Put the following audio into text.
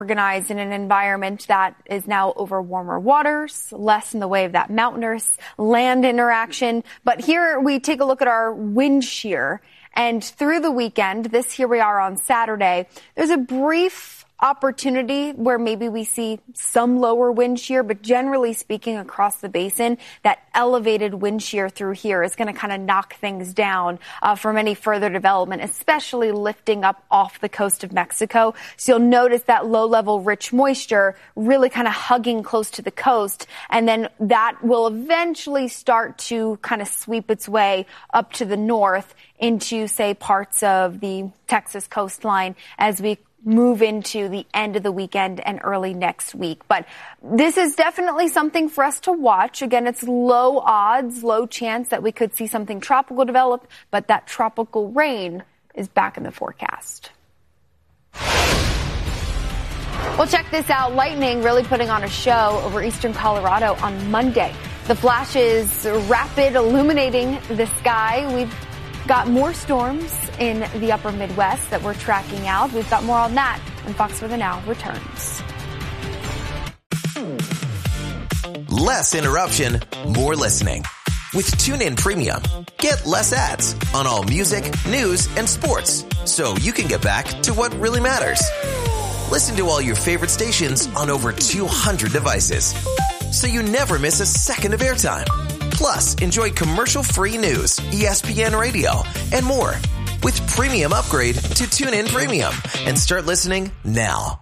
organized in an environment that is now over warmer waters, less in the way of that mountainous land interaction. But here we take a look at our wind shear. And through the weekend, here we are on Saturday, there's a brief opportunity where maybe we see some lower wind shear, but generally speaking across the basin, that elevated wind shear through here is going to kind of knock things down from any further development, especially lifting up off the coast of Mexico. So you'll notice that low-level rich moisture really kind of hugging close to the coast, and then that will eventually start to kind of sweep its way up to the north into, say, parts of the Texas coastline as we move into the end of the weekend and early next week. But this is definitely something for us to watch. Again, it's low odds, low chance that we could see something tropical develop, but that tropical rain is back in the forecast. Well, check this out. Lightning really putting on a show over eastern Colorado on Monday. The flashes rapid, illuminating the sky. We've got more storms in the upper Midwest that we're tracking out. We've got more on that when Fox Weather Now returns. Less interruption, more listening. With TuneIn Premium, get less ads on all music, news, and sports, so you can get back to what really matters. Listen to all your favorite stations on over 200 devices, so you never miss a second of airtime. Plus, enjoy commercial-free news, ESPN Radio, and more. With Premium Upgrade to TuneIn Premium and start listening now.